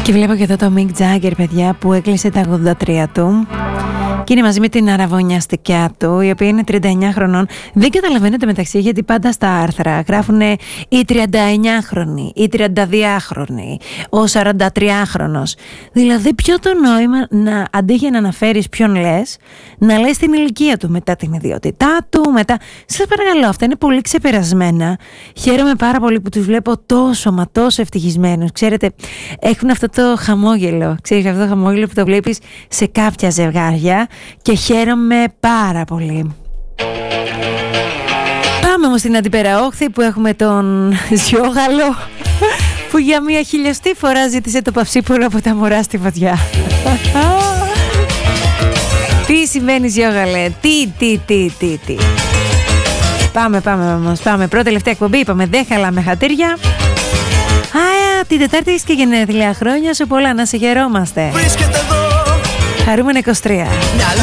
Και βλέπω και εδώ το Mick Jagger, παιδιά, που έκλεισε τα 83 του και είναι μαζί με την αραβωνιαστικιά του, η οποία είναι 39 χρονών. Δεν καταλαβαίνετε μεταξύ, γιατί πάντα στα άρθρα γράφουνε οι 39χρονοι, οι 32χρονοι, ο 43χρονος. Δηλαδή, ποιο το νόημα να αντί για να αναφέρεις ποιον λες, να λες την ηλικία του, μετά την ιδιότητά του, μετά. Σας παρακαλώ, αυτά είναι πολύ ξεπερασμένα. Χαίρομαι πάρα πολύ που τους βλέπω τόσο μα τόσο ευτυχισμένους. Ξέρετε, έχουν αυτό το χαμόγελο. Ξέρεις, αυτό το χαμόγελο που το βλέπεις σε κάποια ζευγάρια. Και χαίρομαι πάρα πολύ. Πάμε όμως στην Αντιπεραόχθη, που έχουμε τον Ζιόγαλο, που για μία χιλιοστή φορά ζήτησε το παυσίπορο από τα μωρά στη φωτιά. Τι σημαίνει, Ζιόγαλε? Τι. Πάμε όμως, πάμε. Πρώτη τελευταία εκπομπή, είπαμε δεν χαλάμε χατήρια. Την Τετάρτη έχεις και γενέθλια. Χρόνια σου πολλά, να σε χαιρόμαστε. Χαρούμενα 23.